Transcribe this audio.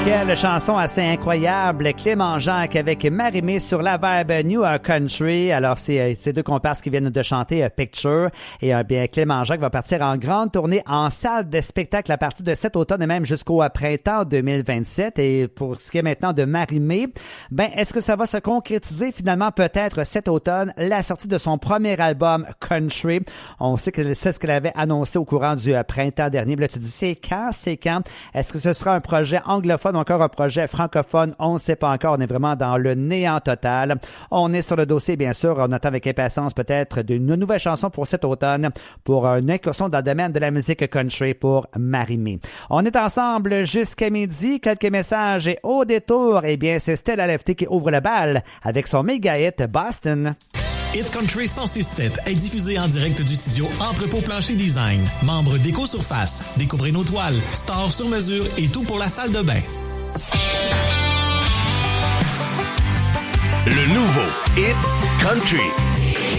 Quelle chanson assez incroyable, Clément Jacques avec Marie-Mé sur la vibe New Country. Alors, c'est ces deux comparses qui viennent de chanter Picture. Et bien, Clément Jacques va partir en grande tournée en salle de spectacle à partir de cet automne et même jusqu'au printemps 2027. Et pour ce qui est maintenant de Marie-Mé, ben, est-ce que ça va se concrétiser finalement peut-être cet automne, la sortie de son premier album Country? On sait que c'est ce qu'elle avait annoncé au courant du printemps dernier. Mais là, tu dis, c'est quand? Est-ce que ce sera un projet anglophone? Encore un projet francophone, on ne sait pas encore, on est vraiment dans le néant total. On est sur le dossier, bien sûr, on attend avec impatience peut-être d'une nouvelle chanson pour cet automne, pour une incursion dans le domaine de la musique country pour Marie-Mé. On est ensemble jusqu'à midi, quelques messages et au détour, eh bien, c'est Stella Lefty qui ouvre le bal avec son méga hit Boston. Hit Country 106.7 est diffusé en direct du studio Entrepôt Plancher Design. Membre d'Éco-Surface. Découvrez nos toiles, stores sur mesure et tout pour la salle de bain. Le nouveau Hit Country.